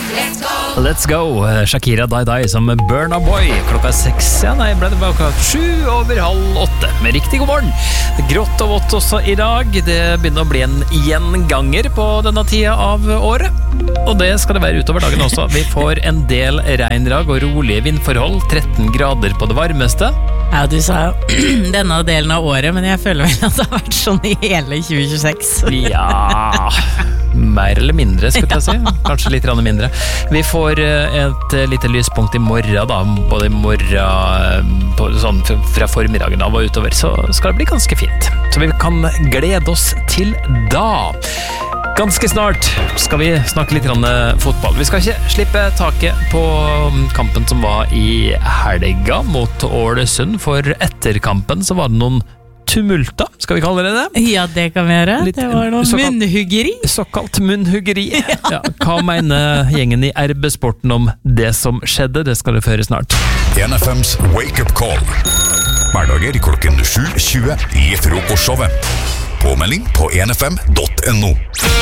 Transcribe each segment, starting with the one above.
Let's go, Shakira Die Die som Burna Boy. Klokka 6, ja nei, ble det bare klokka 7:07 med riktig god morgen. Grått og vått også i dag. Det begynner å bli en gjenganger på denne tida av året. Og det skal det være utover dagen også. Vi får en del regndrag og rolige vindforhold. 13 grader på det varmeste. Ja, du sa denne delen av året, men jeg føler vel at det har vært sånn i hele 2026. Ja, mer eller mindre, skulle jeg si. Kanskje litt mindre. Vi får et lite lyspunkt i morgen, da. Både i morgen, sånn fra formiddagen av og utover, så skal det bli ganske fint. Så vi kan glede oss til da. Ganske snart skal vi snakke litt om fotball. Vi skal ikke slippe taket på kampen som var i helga mot Ålesund, for etter kampen så var det noen tumulter, skal vi kalle det det? Ja, det kan vi gjøre. Det var noen munnhuggeri. Såkalt munnhuggeri. Ja. Hva mener gjengen i RB-sporten om det som skjedde? Det skal du få høre snart. NFMs Wake Up Call. Hverdager klokken 7:20 i frokostshowet. Påmelding på nfm.no.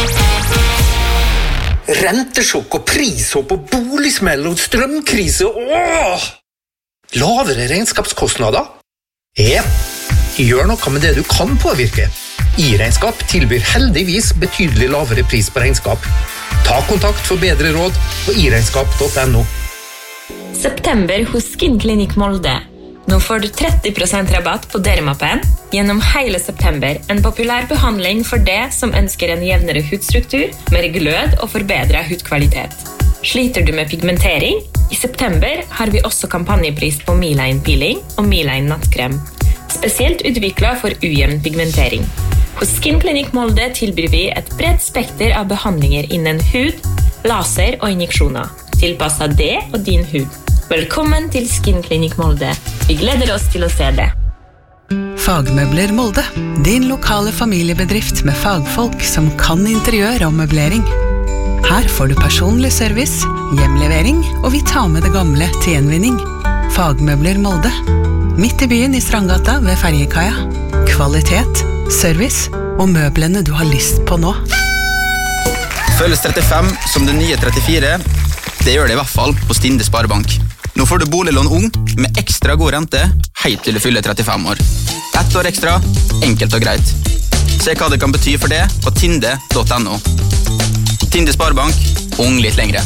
Rentesjokk og prishopp og boligsmell og strømkrise. Lavere regnskapskostnader? Gjør noe med det du kan påvirke. I-regnskap tilbyr heldigvis betydelig lavere pris på regnskap. Ta kontakt for bedre råd på iregnskap.no. September hos Skinklinikk Molde. Nå får du 30% rabatt på Dermapen gjennom hele september. En populær behandling for det som ønsker en jevnere hudstruktur, mer glød og forbedret hudkvalitet. Sliter du med pigmentering? I september har vi også kampanjepris på Miline Peeling og Miline Nattkrem. Spesielt utviklet for ujevn pigmentering. Hos Skinklinikk Molde tilbyr vi et bredt spekter av behandlinger innen hud, laser og injeksjoner, tilpasset det og din hud. Velkommen til Skinklinikk Molde. Vi gleder oss til å se det. Fagmøbler Molde, din lokale familiebedrift med fagfolk som kan interiør og møblering. Her får du personlig service, hjemlevering, og vi tar med det gamle til gjenvinning. Fagmøbler Molde. Midt i byen i Strandgata ved Ferjekaia. Kvalitet, service og møblene du har lyst på nå. Føles 35 som det nye 34. Det gjør det i hvert fall på Stinde Sparebank. Nå får du boliglån ung med ekstra god rente helt til du fyller 35 år. 1 år ekstra, enkelt og greit. Se hva det kan bety for det på tinde.no. Tinde Sparebank, ung litt lengre.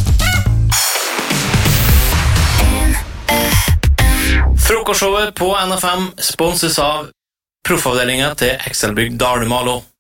Frokostshowet på NFM sponses av proffavdelingen til Excelbygg Dalumalo.